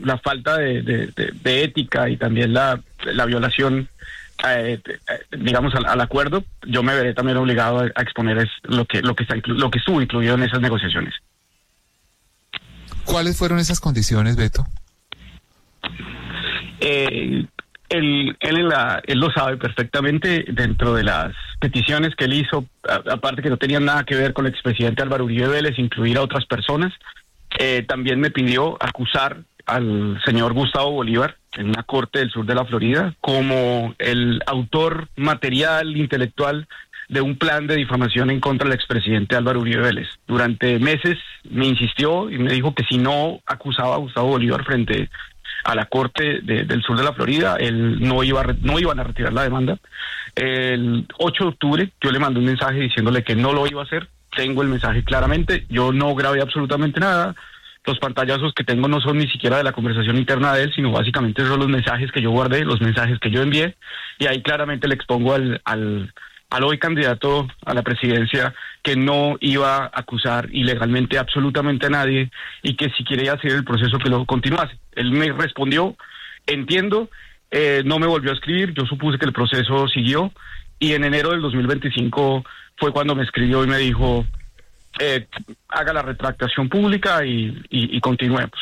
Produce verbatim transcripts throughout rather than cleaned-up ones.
la falta de, de, de, de ética y también la, la violación, eh, digamos, al, al acuerdo, yo me veré también obligado a, a exponer es lo que lo que está inclu- lo que estuvo incluido en esas negociaciones. ¿Cuáles fueron esas condiciones, Beto? Eh, él, él, la, él lo sabe perfectamente. Dentro de las peticiones que él hizo, a, aparte que no tenían nada que ver con el expresidente Álvaro Uribe Vélez, incluir a otras personas, eh, también me pidió acusar al señor Gustavo Bolívar en una corte del sur de la Florida como el autor material, intelectual de un plan de difamación en contra del expresidente Álvaro Uribe Vélez. Durante meses me insistió y me dijo que si no acusaba a Gustavo Bolívar frente a la corte de, del sur de la Florida, él no iba a, no iban a retirar la demanda. El ocho de octubre yo le mandé un mensaje diciéndole que no lo iba a hacer. Tengo el mensaje claramente, yo no grabé absolutamente nada. Los pantallazos que tengo no son ni siquiera de la conversación interna de él, sino básicamente son los mensajes que yo guardé, los mensajes que yo envié, y ahí claramente le expongo al, al, al hoy candidato a la presidencia que no iba a acusar ilegalmente absolutamente a nadie y que si quería hacer el proceso que lo continuase. Él me respondió, entiendo, eh, no me volvió a escribir, yo supuse que el proceso siguió, y en enero del dos mil veinticinco fue cuando me escribió y me dijo, Eh, haga la retractación pública y, y, y continuemos.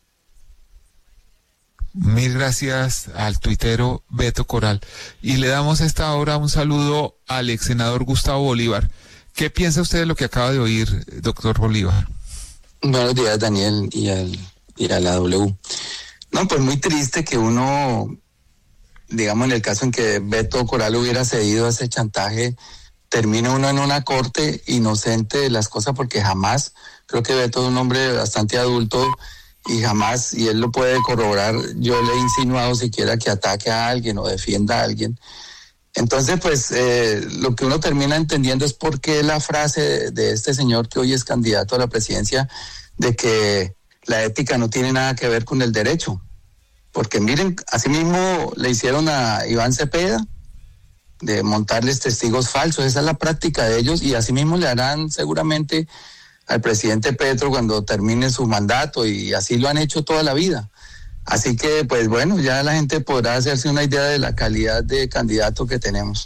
Mil gracias al tuitero Beto Coral. Y le damos a esta hora un saludo al ex senador Gustavo Bolívar. ¿Qué piensa usted de lo que acaba de oír, doctor Bolívar? Buenos días, Daniel, y, al, y a la W. No, pues muy triste que uno, digamos, en el caso en que Beto Coral hubiera cedido a ese chantaje, termina uno en una corte inocente de las cosas, porque jamás, creo que Beto es un hombre bastante adulto y jamás, y él lo puede corroborar, yo le he insinuado siquiera que ataque a alguien o defienda a alguien. Entonces, pues, eh, lo que uno termina entendiendo es por qué la frase de, de este señor que hoy es candidato a la presidencia, de que la ética no tiene nada que ver con el derecho. Porque miren, así mismo le hicieron a Iván Cepeda, de montarles testigos falsos. Esa es la práctica de ellos, y así mismo le harán seguramente al presidente Petro cuando termine su mandato, y así lo han hecho toda la vida. Así que, pues bueno, ya la gente podrá hacerse una idea de la calidad de candidato que tenemos.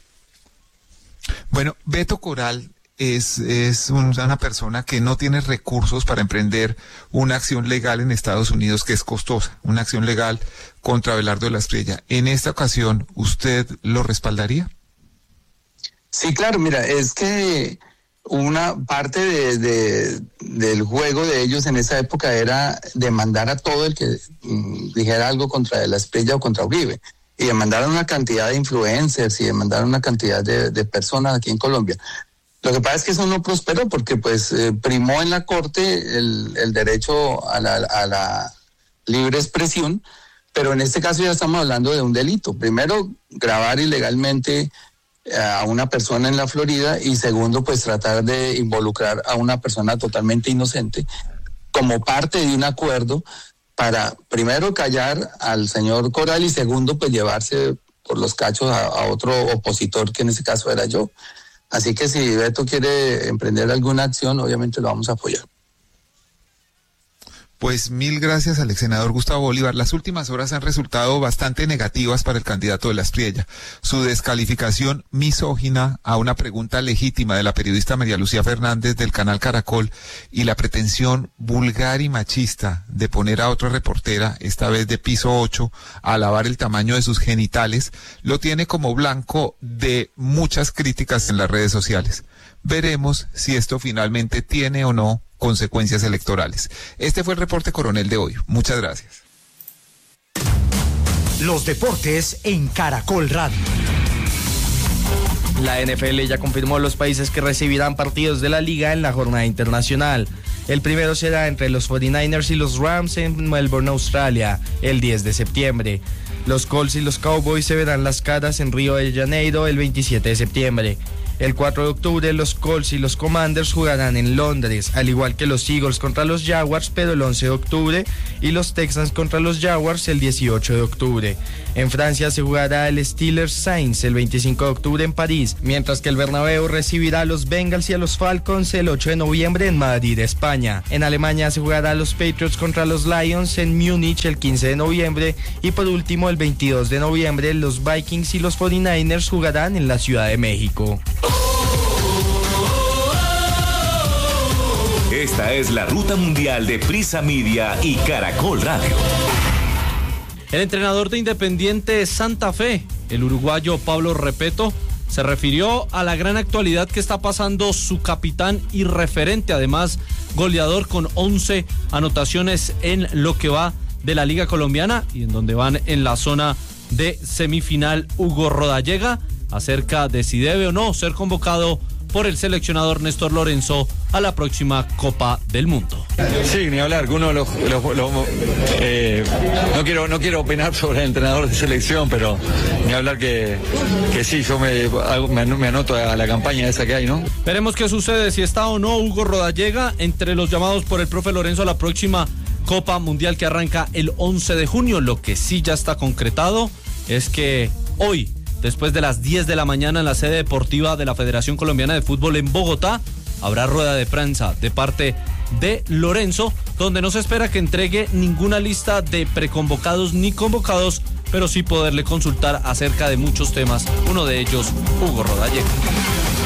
Bueno, Beto Coral es, es una persona que no tiene recursos para emprender una acción legal en Estados Unidos, que es costosa, una acción legal contra Abelardo de la Espriella. En esta ocasión, ¿usted lo respaldaría? Sí, claro, mira, es que una parte de, de, del juego de ellos en esa época era demandar a todo el que mm, dijera algo contra de la Espriella o contra Uribe, y demandaron una cantidad de influencers y demandaron una cantidad de, de personas aquí en Colombia. Lo que pasa es que eso no prosperó porque pues eh, primó en la corte el, el derecho a la, a la libre expresión, pero en este caso ya estamos hablando de un delito. Primero, grabar ilegalmente a una persona en la Florida, y segundo, pues tratar de involucrar a una persona totalmente inocente como parte de un acuerdo para, primero, callar al señor Coral, y segundo, pues llevarse por los cachos a, a otro opositor, que en ese caso era yo. Así que si Beto quiere emprender alguna acción, obviamente lo vamos a apoyar. Pues mil gracias al ex senador Gustavo Bolívar. Las últimas horas han resultado bastante negativas para el candidato de la Espriella. Su descalificación misógina a una pregunta legítima de la periodista María Lucía Fernández del canal Caracol, y la pretensión vulgar y machista de poner a otra reportera, esta vez de Piso ocho, a alabar el tamaño de sus genitales, lo tiene como blanco de muchas críticas en las redes sociales. Veremos si esto finalmente tiene o no consecuencias electorales. Este fue el reporte Coronel de hoy. Muchas gracias. Los deportes en Caracol Radio. La N F L ya confirmó los países que recibirán partidos de la liga en la jornada internacional. El primero será entre los cuarenta y nueve ers y los Rams en Melbourne, Australia, el diez de septiembre. Los Colts y los Cowboys se verán las caras en Río de Janeiro el veintisiete de septiembre. El cuatro de octubre los Colts y los Commanders jugarán en Londres, al igual que los Eagles contra los Jaguars, pero el once de octubre, y los Texans contra los Jaguars el dieciocho de octubre. En Francia se jugará el Steelers Saints el veinticinco de octubre en París, mientras que el Bernabéu recibirá a los Bengals y a los Falcons el ocho de noviembre en Madrid, España. En Alemania se jugará a los Patriots contra los Lions en Múnich el quince de noviembre, y por último el veintidós de noviembre los Vikings y los cuarenta y nueve ers jugarán en la Ciudad de México. Esta es la ruta mundial de Prisa Media y Caracol Radio. El entrenador de Independiente Santa Fe, el uruguayo Pablo Repeto, se refirió a la gran actualidad que está pasando su capitán y referente, además goleador con once anotaciones en lo que va de la Liga Colombiana y en donde van en la zona de semifinal Hugo Rodallega, acerca de si debe o no ser convocado por el seleccionador Néstor Lorenzo a la próxima Copa del Mundo. Sí, ni hablar, que uno lo, lo, lo, eh, no quiero no quiero opinar sobre el entrenador de selección, pero ni hablar que, que sí, yo me, me, me anoto a la campaña esa que hay, ¿no? Veremos qué sucede, si está o no Hugo Rodallega entre los llamados por el profe Lorenzo a la próxima Copa Mundial que arranca el once de junio. Lo que sí ya está concretado es que hoy, después de las diez de la mañana en la sede deportiva de la Federación Colombiana de Fútbol en Bogotá, habrá rueda de prensa de parte de Lorenzo, donde no se espera que entregue ninguna lista de preconvocados ni convocados, pero sí poderle consultar acerca de muchos temas, uno de ellos Hugo Rodallega.